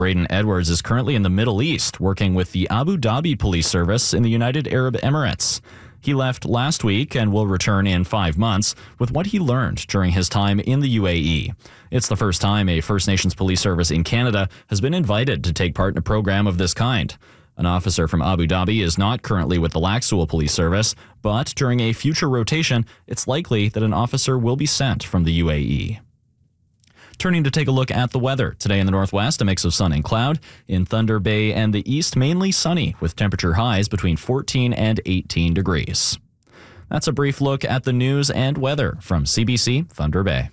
Braden Edwards is currently in the Middle East working with the Abu Dhabi Police Service in the United Arab Emirates. He left last week and will return in 5 months with what he learned during his time in the UAE. It's the first time a First Nations police service in Canada has been invited to take part in a program of this kind. An officer from Abu Dhabi is not currently with the Laxale Police Service, but during a future rotation, it's likely that an officer will be sent from the UAE. Turning to take a look at the weather. Today in the northwest, a mix of sun and cloud. In Thunder Bay and the east, mainly sunny, with temperature highs between 14 and 18 degrees. That's a brief look at the news and weather from CBC Thunder Bay.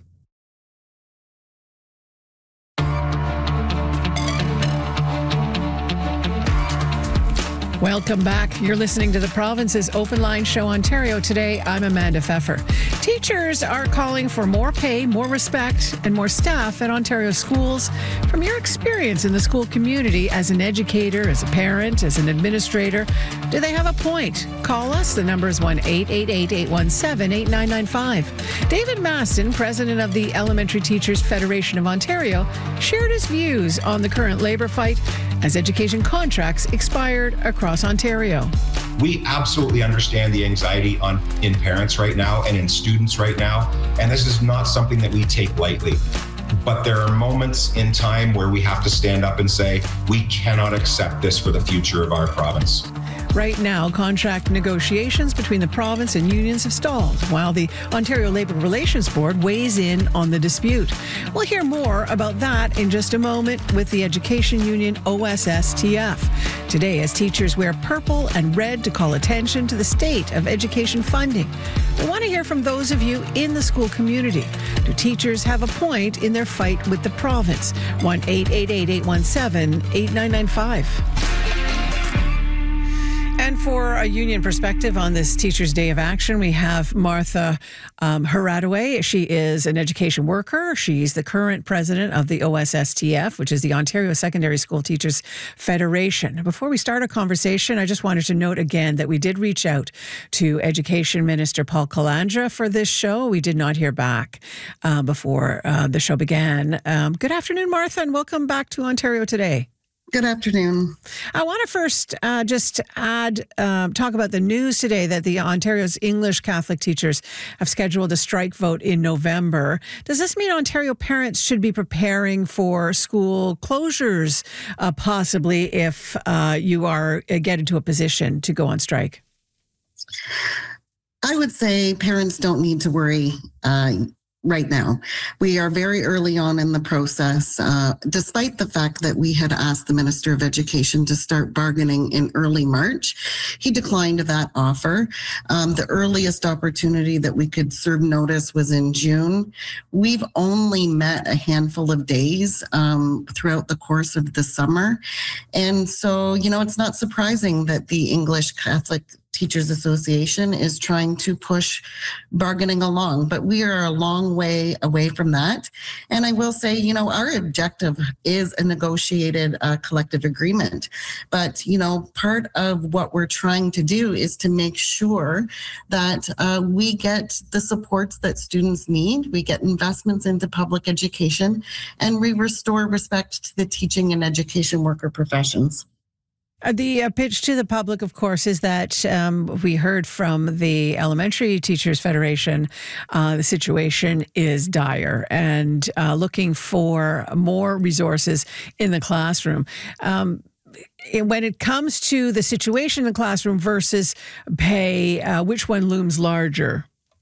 Welcome back. You're listening to the Province's Open Line Show Ontario Today. I'm Amanda Pfeffer. Teachers are calling for more pay, more respect, and more staff at Ontario schools. From your experience in the school community as an educator, as a parent, as an administrator, do they have a point? Call us. The number is 1-888-817-8995. David Maston, president of the Elementary Teachers Federation of Ontario, shared his views on the current labour fight as education contracts expired across Ontario. We absolutely understand the anxiety in parents right now and in students right now, and this is not something that we take lightly. But there are moments in time where we have to stand up and say, we cannot accept this for the future of our province. Right now, contract negotiations between the province and unions have stalled, while the Ontario Labour Relations Board weighs in on the dispute. We'll hear more about that in just a moment with the education union OSSTF. Today, as teachers wear purple and red to call attention to the state of education funding. We want to hear from those of you in the school community. Do teachers have a point in their fight with the province? 1-888-817-8995. And for a union perspective on this Teachers' Day of Action, we have Martha Haradaway. She is an education worker. She's the current president of the OSSTF, which is the Ontario Secondary School Teachers Federation. Before we start our conversation, I just wanted to note again that we did reach out to Education Minister Paul Calandra for this show. We did not hear back before the show began. Good afternoon, Martha, and welcome back to Ontario Today. Good afternoon. I want to first just talk about the news today that the Ontario's English Catholic teachers have scheduled a strike vote in November. Does this mean Ontario parents should be preparing for school closures, possibly, if you are get into a position to go on strike? I would say parents don't need to worry right now. We are very early on in the process, despite the fact that we had asked the Minister of Education to start bargaining in early March. He declined that offer. The earliest opportunity that we could serve notice was in June. We've only met a handful of days throughout the course of the summer. And so, it's not surprising that the English Catholic Teachers Association is trying to push bargaining along, but we are a long way away from that. And I will say, our objective is a negotiated collective agreement. But, part of what we're trying to do is to make sure that we get the supports that students need, we get investments into public education, and we restore respect to the teaching and education worker professions. The pitch to the public, of course, is that we heard from the Elementary Teachers Federation, the situation is dire and looking for more resources in the classroom. When it comes to the situation in the classroom versus pay, which one looms larger?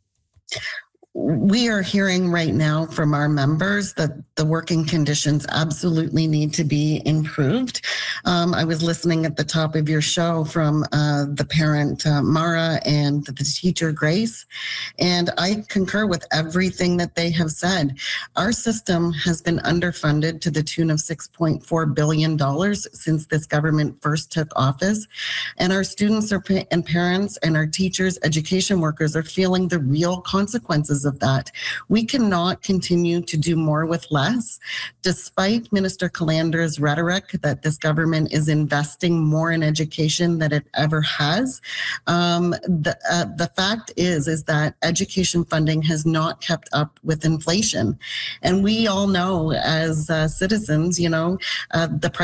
We are hearing right now from our members that the working conditions absolutely need to be improved. I was listening at the top of your show from the parent, Mara, and the teacher, Grace, and I concur with everything that they have said. Our system has been underfunded to the tune of $6.4 billion since this government first took office, and our students and parents and our teachers, education workers are feeling the real consequences of that. We cannot continue to do more with less, despite Minister Calandra's rhetoric that this government is investing more in education than it ever has. The fact is that education funding has not kept up with inflation. And we all know as citizens, the